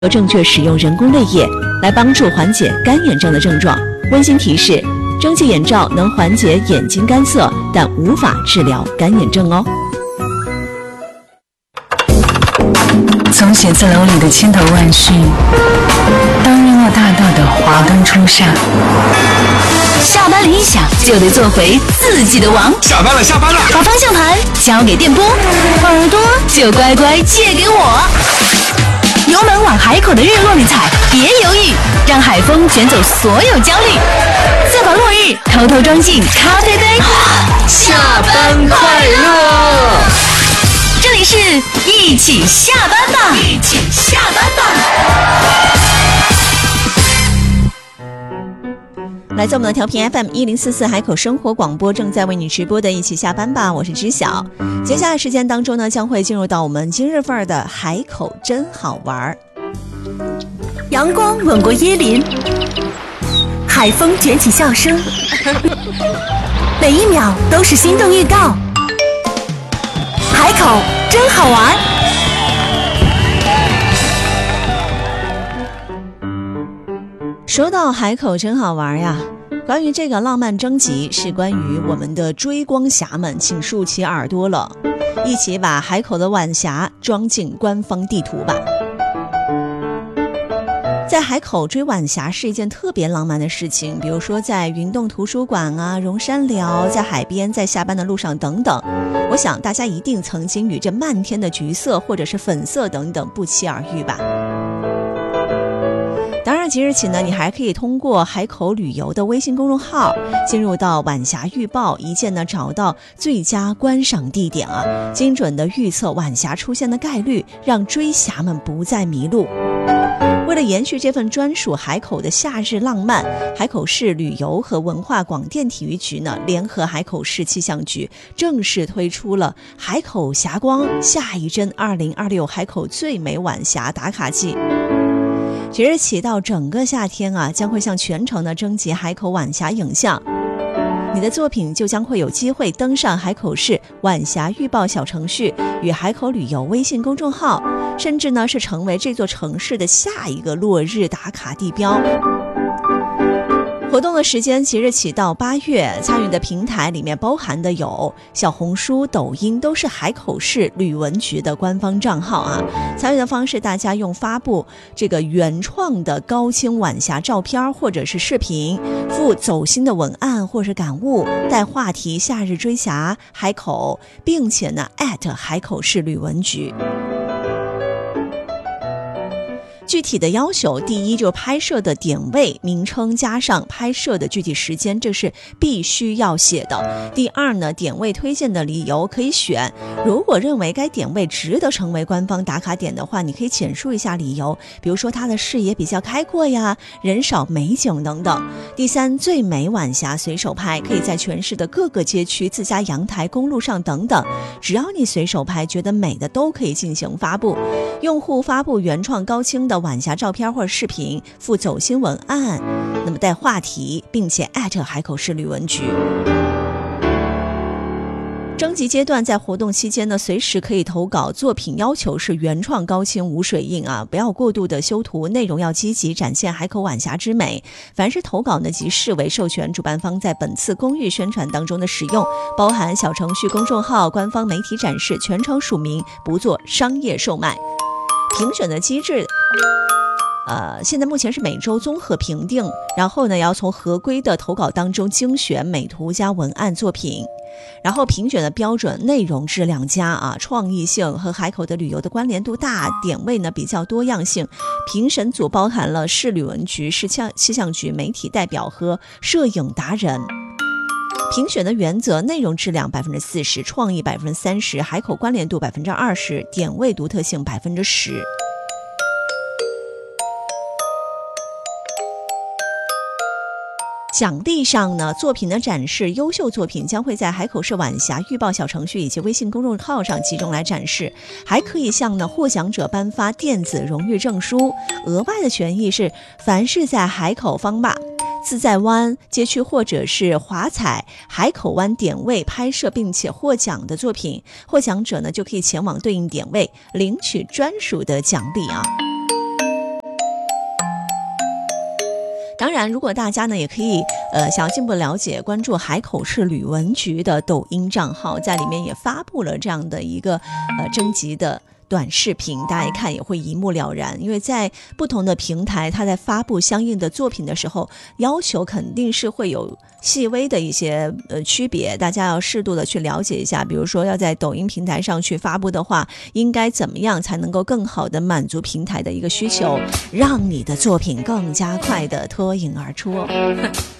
要正确使用人工泪液来帮助缓解干眼症的症状。温馨提示：蒸汽眼罩能缓解眼睛干涩，但无法治疗干眼症哦。 从写字楼里的千头万绪，到日落大道的华灯初上，下班铃一响就得做回自己的王。 下班了，下班了！ 把方向盘交给电波，耳朵就乖乖借给我。油门往海口的日落里踩，别犹豫，让海风卷走所有焦虑，再把落日偷偷装进咖啡杯。 下班快乐！ 这里是一起下班吧，一起下班吧。 来自我们的调频 FM1044海口生活广播，正在为你直播的一起下班吧，我是知晓。接下来时间当中呢，将会进入到我们今日份儿的海口真好玩。 阳光吻过椰林，海风卷起笑声，每一秒都是心动预告。海口真好玩。 说到海口真好玩呀，关于这个浪漫征集是关于我们的追光侠们，请竖起耳朵了，一起把海口的晚霞装进官方地图吧。在海口追晚霞是一件特别浪漫的事情，比如说在云洞图书馆啊、荣山寮，在海边，在下班的路上等等。我想大家一定曾经与这漫天的橘色或者是粉色等等不期而遇吧。当然即日起呢，你还可以通过海口旅游的微信公众号进入到晚霞预报，一键呢找到最佳观赏地点啊，精准的预测晚霞出现的概率，让追侠们不再迷路。为了延续这份专属海口的夏日浪漫，海口市旅游和文化广电体育局呢联合海口市气象局正式推出了海口霞光下一针2026海口最美晚霞打卡季。即日起到整个夏天啊，将会向全城的征集海口晚霞影像，你的作品就将会有机会登上海口市晚霞预报小程序与海口旅游微信公众号，甚至呢是成为这座城市的下一个落日打卡地标。活动的时间即日起到8月，参与的平台里面包含的有小红书、抖音，都是海口市旅文局的官方账号啊。参与的方式，大家用发布这个原创的高清晚霞照片或者是视频，附走心的文案或是感悟，带话题夏日追霞海口，并且呢海口市旅文局。具体的要求，第一就是拍摄的点位名称加上拍摄的具体时间，这是必须要写的。第二呢，点位推荐的理由可以选，如果认为该点位值得成为官方打卡点的话，你可以简述一下理由，比如说它的视野比较开阔呀，人少美景等等。第三，最美晚霞随手拍，可以在全市的各个街区、自家阳台、公路上等等，只要你随手拍觉得美的都可以进行发布。用户发布原创高清的晚霞照片或者视频，附走心文案，那么带话题，并且海口市旅文局。征集阶段在活动期间呢，随时可以投稿，作品要求是原创高清无水印啊，不要过度的修图，内容要积极展现海口晚霞之美。凡是投稿呢，即视为授权主办方在本次公益宣传当中的使用，包含小程序、公众号、官方媒体展示，全程署名，不做商业售卖。评选的机制现在目前是每周综合评定，然后呢要从合规的投稿当中精选美图加文案作品，然后评选的标准内容质量佳啊，创意性和海口的旅游的关联度大，点位呢比较多样性。评审组包含了市旅文局、市气象局媒体代表和摄影达人。评选的原则：内容质量40%，创意30%，海口关联度20%，点位独特性10%。奖励上呢，作品的展示，优秀作品将会在海口市晚霞预报小程序以及微信公众号上集中来展示，还可以向呢获奖者颁发电子荣誉证书。额外的权益是，凡是在海口方坝、自在湾街区或者是华彩海口湾点位拍摄并且获奖的作品，获奖者呢就可以前往对应点位领取专属的奖励啊。 当然，如果大家呢也可以想要进一步了解，关注海口市旅文局的抖音账号，在里面也发布了这样的一个征集的短视频，大家一看也会一目了然。因为在不同的平台，它在发布相应的作品的时候，要求肯定是会有细微的一些区别，大家要适度的去了解一下。比如说要在抖音平台上去发布的话，应该怎么样才能够更好的满足平台的一个需求，让你的作品更加快的脱颖而出。